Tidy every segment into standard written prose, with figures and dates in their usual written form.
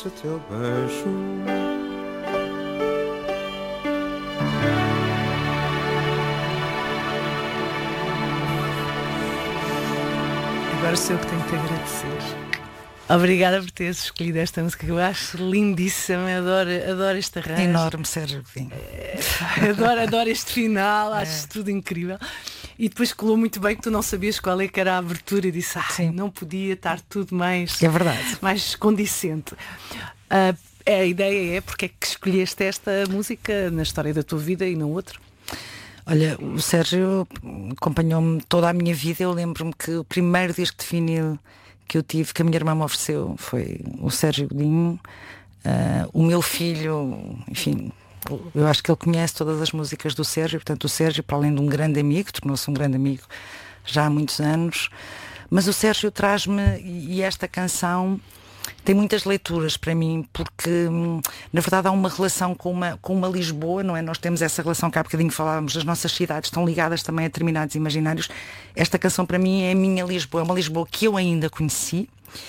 O teu beijo. Agora sou eu que tenho que te agradecer. Obrigada por teres escolhido esta música, que eu acho lindíssima. Adoro este arranjo. Enorme, Sérgio Godinho. Adoro este final, acho tudo incrível. E depois colou muito bem que tu não sabias qual é que era a abertura e disse, não podia estar tudo mais, é verdade, mais condicente. A ideia é porque é que escolheste esta música na história da tua vida e não outra? Olha, o Sérgio acompanhou-me toda a minha vida. Eu lembro-me que o primeiro disco de vinil que eu tive, que a minha irmã me ofereceu, foi o Sérgio Godinho. O meu filho, enfim, eu acho que ele conhece todas as músicas do Sérgio. Portanto, o Sérgio, para além de um grande amigo, tornou-se um grande amigo já há muitos anos. Mas o Sérgio traz-me, e esta canção tem muitas leituras para mim, porque na verdade há uma relação com uma Lisboa, não é? Nós temos essa relação que há bocadinho falávamos, as nossas cidades estão ligadas também a determinados imaginários. Esta canção para mim é a minha Lisboa, é uma Lisboa que eu ainda conheci.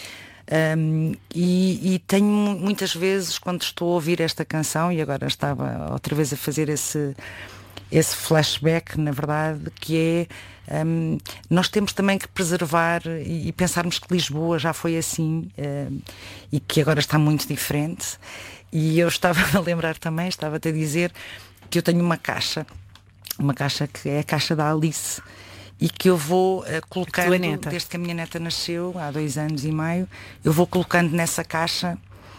E tenho muitas vezes, quando estou a ouvir esta canção, e agora estava outra vez a fazer esse flashback, na verdade, que é nós temos também que preservar e pensarmos que Lisboa já foi assim, e que agora está muito diferente. E eu estava a lembrar também, estava-te a dizer que eu tenho uma caixa que é a caixa da Alice, e que eu vou colocando, desde que a minha neta nasceu, há 2 anos e meio, eu vou colocando nessa caixa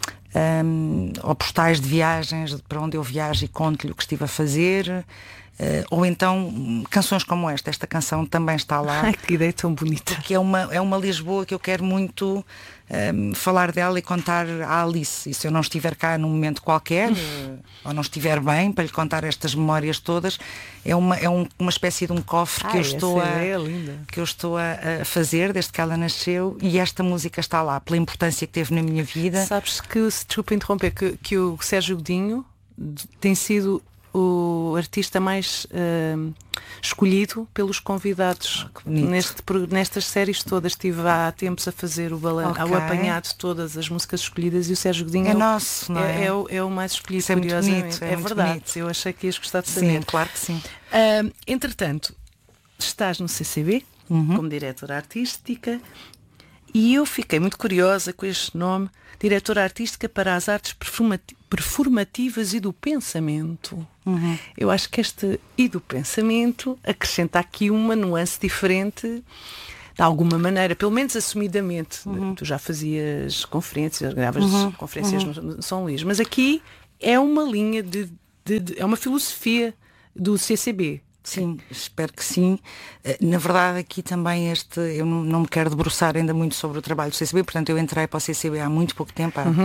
ou postais de viagens para onde eu viajo e conto-lhe o que estive a fazer, ou então canções como esta canção também está lá. Ai, que ideia tão bonita. Porque é uma Lisboa que eu quero muito falar dela e contar à Alice. E se eu não estiver cá num momento qualquer, ou não estiver bem, para lhe contar estas memórias todas, é uma espécie de um cofre que eu estou a fazer desde que ela nasceu, e esta música está lá pela importância que teve na minha vida. Sabes que, desculpa interromper, que o Sérgio Godinho tem sido o artista mais escolhido pelos convidados nestas séries todas. Estive há tempos a fazer o apanhado de todas as músicas escolhidas, e o Sérgio Godinho é nosso, não é? É o mais escolhido. Isso é muito bonito, é verdade. Bonito. Eu achei que ias gostar de saber. Sim, claro que sim. Entretanto, estás no CCB como diretora artística, e eu fiquei muito curiosa com este nome, diretora artística para as artes performativas e do pensamento. Eu acho que este e do pensamento acrescenta aqui uma nuance diferente, de alguma maneira, pelo menos assumidamente. Tu já fazias conferências, gravas conferências no São Luís, mas aqui é uma linha é uma filosofia do CCB. Sim, espero que sim. Na verdade, aqui também eu não me quero debruçar ainda muito sobre o trabalho do CCB, portanto eu entrei para o CCB há muito pouco tempo, há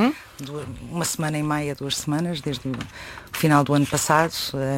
1,5 2 semanas, desde o final do ano passado.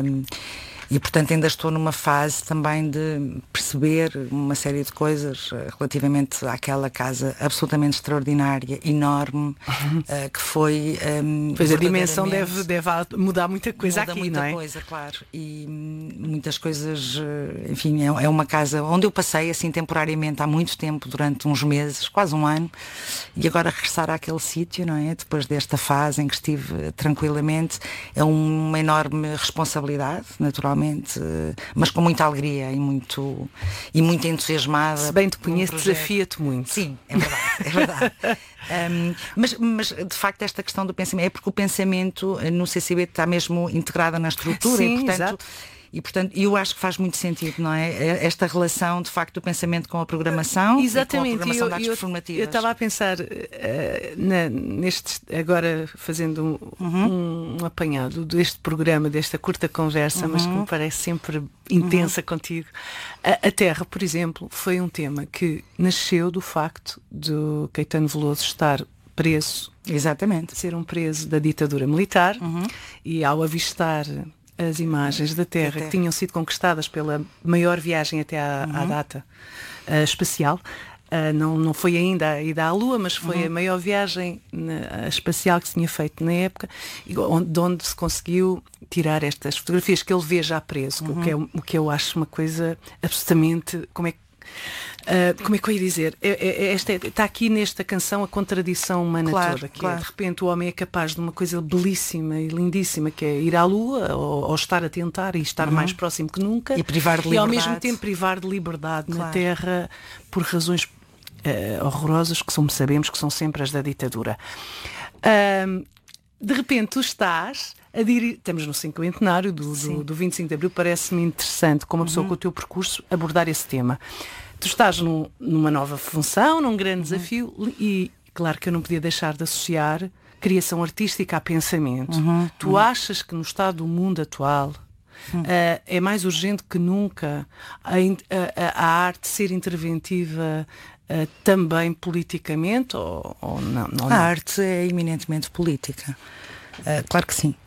E portanto ainda estou numa fase também de perceber uma série de coisas relativamente àquela casa absolutamente extraordinária, enorme, que foi... Pois a dimensão deve mudar muita coisa aqui, muita não é? Coisa, claro. E muitas coisas, enfim, é uma casa onde eu passei assim temporariamente há muito tempo, durante uns meses, quase um ano, e agora regressar àquele sítio, não é? Depois desta fase em que estive tranquilamente, é uma enorme responsabilidade, naturalmente, mas com muita alegria e muito entusiasmada. Se bem te conheço, desafia-te muito. Sim, é verdade. Mas de facto esta questão do pensamento é porque o pensamento no CCB está mesmo integrado na estrutura. Sim, e portanto, exato. E portanto eu acho que faz muito sentido, não é? Esta relação de facto do pensamento com a programação. Exatamente. E com a programação de artes performativas. Eu estava a pensar agora fazendo um apanhado deste programa, desta curta conversa, mas que me parece sempre intensa contigo. A Terra, por exemplo, foi um tema que nasceu do facto do Caetano Veloso estar preso. Exatamente. Ser um preso da ditadura militar, e ao avistar as imagens da Terra que tinham sido conquistadas pela maior viagem até à data espacial. Não foi ainda a ida à Lua, mas foi a maior viagem espacial que se tinha feito na época, onde se conseguiu tirar estas fotografias que ele vê já preso, o que eu acho uma coisa absolutamente... como é que eu ia dizer? Está aqui nesta canção a contradição humana toda, que é, de repente o homem é capaz de uma coisa belíssima e lindíssima, que é ir à Lua ou estar a tentar e estar mais próximo que nunca, e privar de liberdade, e ao mesmo tempo privar de liberdade na Terra por razões horrorosas que sabemos que são sempre as da ditadura. De repente tu estás estamos no 50º do 25 de Abril, parece-me interessante, como uma pessoa com o teu percurso, abordar esse tema. Tu estás numa nova função, num grande desafio, e claro que eu não podia deixar de associar criação artística a pensamento. Tu achas que no estado do mundo atual é mais urgente que nunca a arte ser interventiva também politicamente ou não? A arte é eminentemente política. Claro que sim.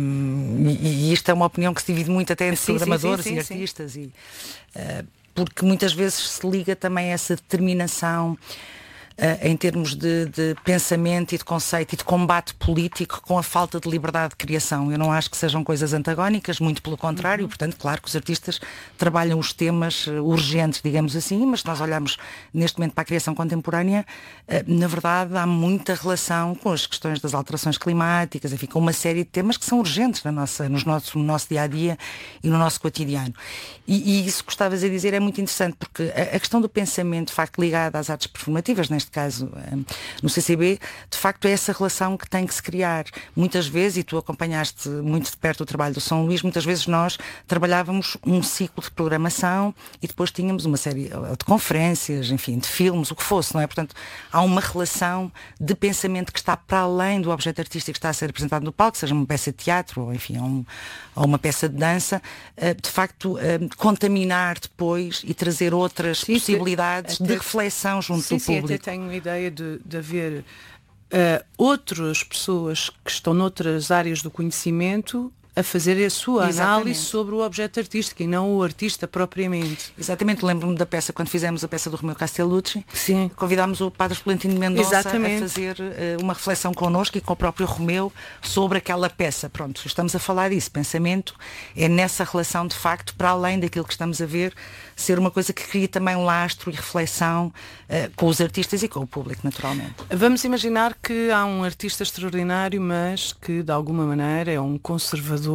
E isto é uma opinião que se divide muito até entre programadores e artistas, porque muitas vezes se liga também a essa determinação em termos de pensamento e de conceito e de combate político com a falta de liberdade de criação. Eu não acho que sejam coisas antagónicas, muito pelo contrário. Portanto, claro que os artistas trabalham os temas urgentes, digamos assim, mas se nós olharmos neste momento para a criação contemporânea, na verdade há muita relação com as questões das alterações climáticas, enfim, com uma série de temas que são urgentes no nosso dia-a-dia e no nosso cotidiano. E isso que estavas a dizer é muito interessante, porque a questão do pensamento, de facto, ligada às artes performativas, neste caso no CCB, de facto é essa relação que tem que se criar. Muitas vezes, e tu acompanhaste muito de perto o trabalho do São Luís, muitas vezes nós trabalhávamos um ciclo de programação e depois tínhamos uma série de conferências, enfim, de filmes, o que fosse, não é? Portanto, há uma relação de pensamento que está para além do objeto artístico que está a ser apresentado no palco, seja uma peça de teatro ou, enfim, ou uma peça de dança, de facto contaminar depois e trazer outras possibilidades de reflexão junto do público. Até tenho a ideia de haver outras pessoas que estão noutras áreas do conhecimento a fazer a sua análise sobre o objeto artístico e não o artista propriamente. Exatamente, lembro-me da peça, quando fizemos a peça do Romeu Castellucci, convidámos o Padre Florentino Mendonça a fazer uma reflexão connosco e com o próprio Romeu sobre aquela peça. Pronto, estamos a falar disso. Pensamento é nessa relação, de facto, para além daquilo que estamos a ver, ser uma coisa que cria também um lastro e reflexão com os artistas e com o público, naturalmente. Vamos imaginar que há um artista extraordinário, mas que de alguma maneira é um conservador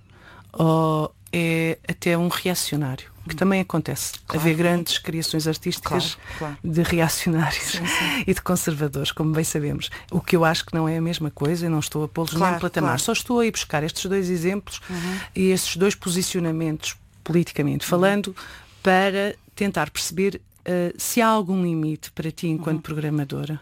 ou é até um reacionário, que também acontece. Haver grandes criações artísticas de reacionários e de conservadores, como bem sabemos. O que eu acho que não é a mesma coisa, e não estou a pô-los no mesmo patamar. Só estou a ir buscar estes dois exemplos e estes dois posicionamentos, politicamente falando, para tentar perceber se há algum limite para ti enquanto programadora.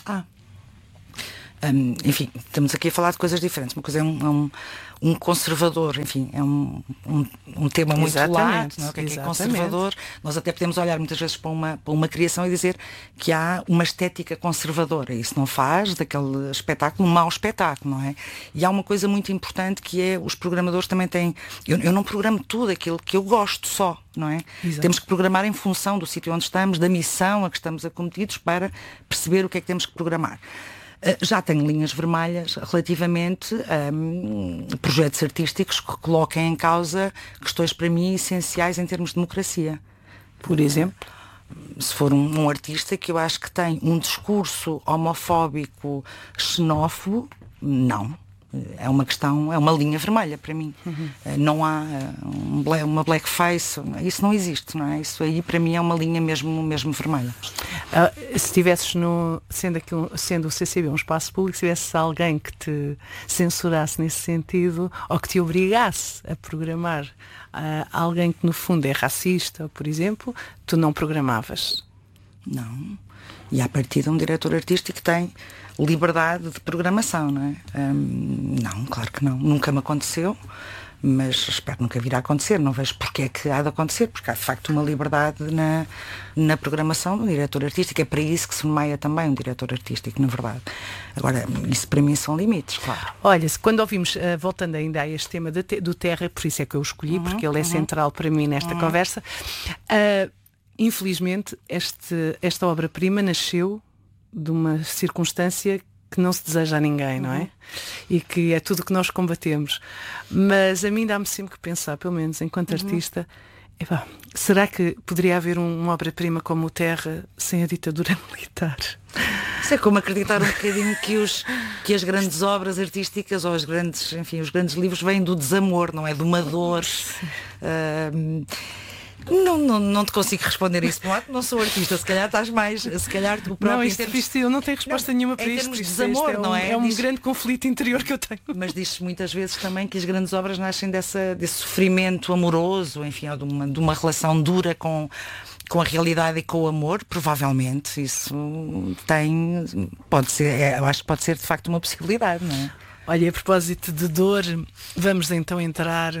Enfim, estamos aqui a falar de coisas diferentes. Uma coisa é um conservador, enfim, é um tema muito largo, não é? O que é conservador? Nós até podemos olhar muitas vezes para uma criação e dizer que há uma estética conservadora. Isso não faz daquele espetáculo um mau espetáculo, não é? E há uma coisa muito importante que é, os programadores também têm... Eu não programo tudo aquilo que eu gosto só, não é? Exato. Temos que programar em função do sítio onde estamos, da missão a que estamos acometidos, para perceber o que é que temos que programar. Já tenho linhas vermelhas relativamente a projetos artísticos que coloquem em causa questões para mim essenciais em termos de democracia. Por exemplo? Se for um artista que eu acho que tem um discurso homofóbico, xenófobo, não. É uma questão, é uma linha vermelha para mim. Não há uma blackface, isso não existe, não é? Isso aí para mim é uma linha mesmo vermelha. Se estivesses sendo o CCB um espaço público, se tivesse alguém que te censurasse nesse sentido, ou que te obrigasse a programar alguém que no fundo é racista, por exemplo, tu não programavas? Não. E a partir de um diretor artístico tem liberdade de programação, não é? Não, claro que não. Nunca me aconteceu, mas espero nunca vir a acontecer. Não vejo porque é que há de acontecer, porque há de facto uma liberdade na programação do diretor artístico. É para isso que se nomeia também um diretor artístico, na verdade. Agora, isso para mim são limites, claro. Olha, quando ouvimos, voltando ainda a este tema do Terra, por isso é que eu o escolhi, porque ele é central para mim nesta conversa, infelizmente esta obra-prima nasceu de uma circunstância que não se deseja a ninguém, não é? E que é tudo o que nós combatemos. Mas a mim dá-me sempre que pensar, pelo menos enquanto artista, Epá, será que poderia haver uma obra-prima como o Terra sem a ditadura militar? Isso é como acreditar um bocadinho que as grandes obras artísticas ou os grandes livros vêm do desamor, não é? De uma dor. Não te consigo responder isso, não sou artista, se calhar estás mais, se calhar tu próprio. Não, isto eu não tenho resposta nenhuma para isto. Em termos de desamor, não é? É um grande conflito interior que eu tenho. Mas diz-se muitas vezes também que as grandes obras nascem desse sofrimento amoroso, enfim, ou de uma relação dura com a realidade e com o amor. Provavelmente isso pode ser, eu acho que pode ser de facto uma possibilidade, não é? Olha, a propósito de dor, vamos então entrar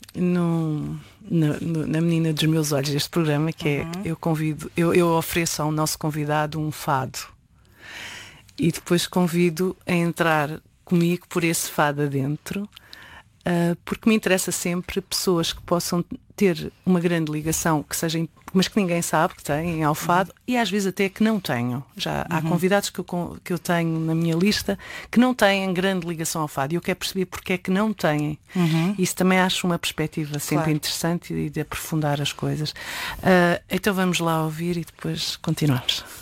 na menina dos meus olhos deste programa, que é, eu ofereço ao nosso convidado um fado e depois convido a entrar comigo por esse fado adentro, porque me interessa sempre pessoas que possam ter uma grande ligação, mas que ninguém sabe que têm ao fado, e às vezes até que não tenham. Já há convidados que eu tenho na minha lista que não têm grande ligação ao fado, e eu quero perceber porque é que não têm. Isso também acho uma perspectiva sempre interessante e de aprofundar as coisas. Então vamos lá ouvir e depois continuamos.